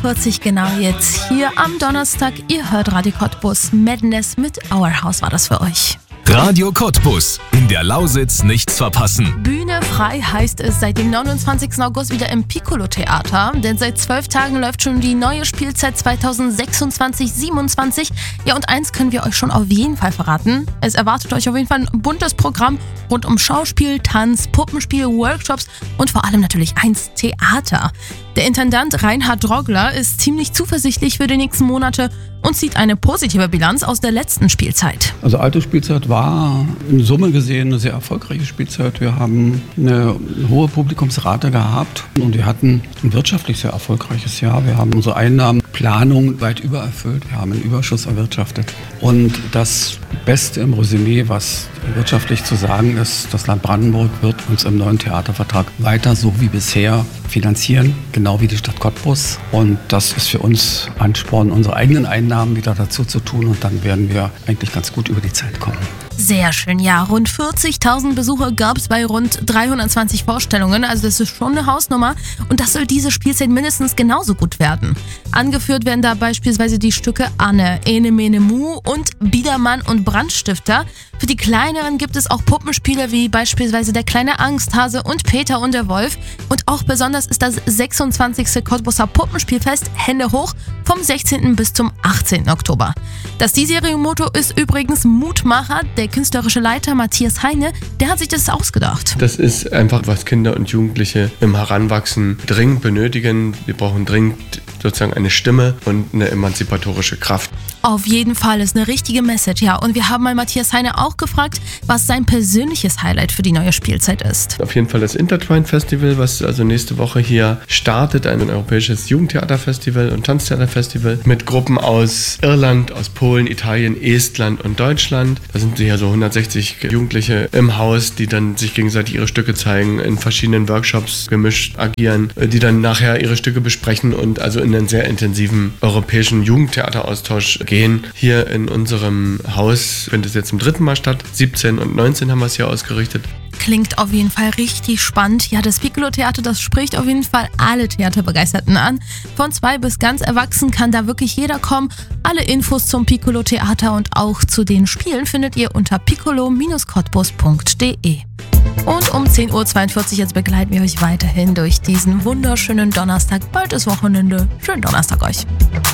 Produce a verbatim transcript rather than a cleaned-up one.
vierzig genau jetzt hier am Donnerstag. Ihr hört Radio Cottbus Madness mit Our House war das für euch. Radio Cottbus. In der Lausitz nichts verpassen. Bühne frei heißt es seit dem neunundzwanzigsten August wieder im Piccolo-Theater. Denn seit zwölf Tagen läuft schon die neue Spielzeit zweitausendsechsundzwanzig siebenundzwanzig. Ja, und eins können wir euch schon auf jeden Fall verraten. Es erwartet euch auf jeden Fall ein buntes Programm rund um Schauspiel, Tanz, Puppenspiel, Workshops und vor allem natürlich eins Theater. Der Intendant Reinhard Drogler ist ziemlich zuversichtlich für die nächsten Monate und zieht eine positive Bilanz aus der letzten Spielzeit. Also alte Spielzeit war in Summe gesehen eine sehr erfolgreiche Spielzeit. Wir haben eine hohe Publikumsrate gehabt und wir hatten ein wirtschaftlich sehr erfolgreiches Jahr. Wir haben unsere Einnahmenplanung weit übererfüllt. Wir haben einen Überschuss erwirtschaftet. Und das Beste im Resümee, was wirtschaftlich zu sagen ist, das Land Brandenburg wird uns im neuen Theatervertrag weiter so wie bisher finanzieren, genau wie die Stadt Cottbus. Und das ist für uns Ansporn, unsere eigenen Einnahmen wieder dazu zu tun. Und dann werden wir eigentlich ganz gut über die Zeit kommen. Sehr schön, ja. Rund vierzigtausend Besucher gab es bei rund dreihundertzwanzig Vorstellungen. Also das ist schon eine Hausnummer. Und das soll diese Spielzeit mindestens genauso gut werden. Angeführt werden da beispielsweise die Stücke Anne, Ene Mene Mu und Biedermann und Brandstifter. Für die Kleineren gibt es auch Puppenspiele wie beispielsweise der kleine Angsthase und Peter und der Wolf. Und auch besonders ist das sechsundzwanzigste Cottbuser Puppenspielfest Hände hoch vom sechzehnten bis zum achtzehnten Oktober. Das diesjährige Motto ist übrigens Mutmacher. Der künstlerische Leiter Matthias Heine, der hat sich das ausgedacht. Das ist einfach, was Kinder und Jugendliche im Heranwachsen dringend benötigen. Wir brauchen dringend sozusagen eine Stimme und eine emanzipatorische Kraft. Auf jeden Fall ist eine richtige Message, ja. Und wir haben mal Matthias Heine auch gefragt, was sein persönliches Highlight für die neue Spielzeit ist. Auf jeden Fall das Intertwine Festival, was also nächste Woche hier startet. Ein europäisches Jugendtheaterfestival und Tanztheaterfestival mit Gruppen aus Irland, aus Polen, Italien, Estland und Deutschland. Da sind hier so hundertsechzig Jugendliche im Haus, die dann sich gegenseitig ihre Stücke zeigen, in verschiedenen Workshops gemischt agieren, die dann nachher ihre Stücke besprechen und also in einen sehr intensiven europäischen Jugendtheateraustausch gehen. Hier in unserem Haus findet es jetzt zum dritten Mal statt. siebzehn und neunzehn haben wir es hier ausgerichtet. Klingt auf jeden Fall richtig spannend. Ja, das Piccolo-Theater, das spricht auf jeden Fall alle Theaterbegeisterten an. Von zwei bis ganz erwachsen kann da wirklich jeder kommen. Alle Infos zum Piccolo-Theater und auch zu den Spielen findet ihr unter piccolo Bindestrich cottbus punkt de. Und um zehn Uhr zweiundvierzig jetzt begleiten wir euch weiterhin durch diesen wunderschönen Donnerstag. Bald ist Wochenende. Schönen Donnerstag euch.